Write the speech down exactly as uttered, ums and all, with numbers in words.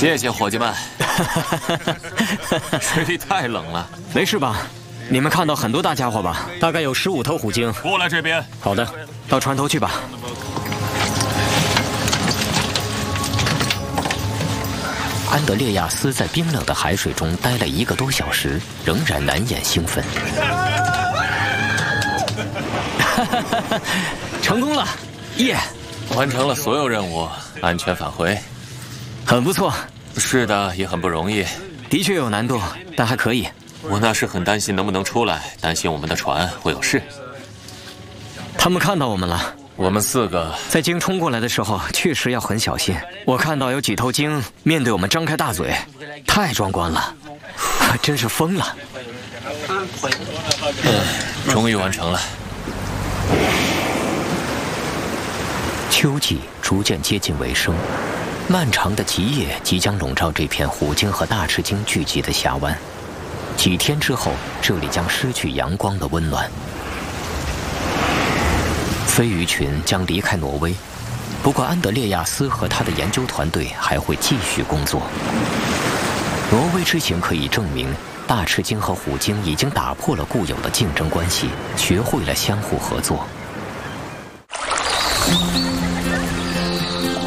谢谢伙计们。水里太冷了。 没事吧？你们看到很多大家伙吧？大概有十五头虎鲸。 过来这边。 好的，到船头去吧。 安德烈亚斯在冰冷的海水中待了一个多小时，仍然难掩兴奋。 成功了，耶！ 完成了所有任务，安全返回。 很不错。 是的，也很不容易。 的确有难度，但还可以。 我那时很担心能不能出来，担心我们的船会有事。 他们看到我们了。 我们四个在鲸冲过来的时候，确实要很小心。我看到有几头鲸面对我们张开大嘴，太壮观了，真是疯了。 嗯，终于完成了。 秋季逐渐接近尾声，漫长的极夜即将笼罩这片虎鲸和大翅鲸聚集的峡湾。几天之后，这里将失去阳光的温暖。飞鱼群将离开挪威，不过安德烈亚斯和他的研究团队还会继续工作。挪威之行可以证明，大翅鲸和虎鲸已经打破了固有的竞争关系，学会了相互合作。